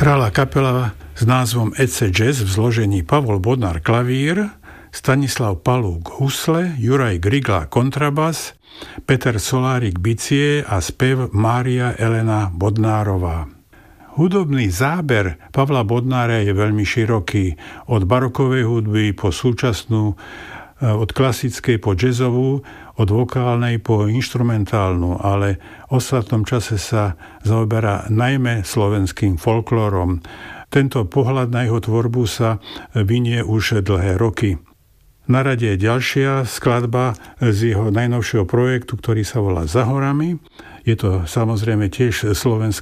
Hrala kapela s názvom EC Jazz v zložení Pavol Bodnár klavír, Stanislav Palúk husle, Juraj Grigla kontrabas, Peter Solárik bicie a spev Mária Elena Bodnárová. Hudobný záber Pavla Bodnára je veľmi široký, od barokovej hudby po súčasnú, od klasickej po jazzovú, od vokálnej po inštrumentálnu, ale v ostatnom čase sa zaoberá najmä slovenským folklórom. Tento pohľad na jeho tvorbu sa vinie už dlhé roky. Na rade je ďalšia skladba z jeho najnovšieho projektu, ktorý sa volá Za horami. Je to samozrejme tiež slovenský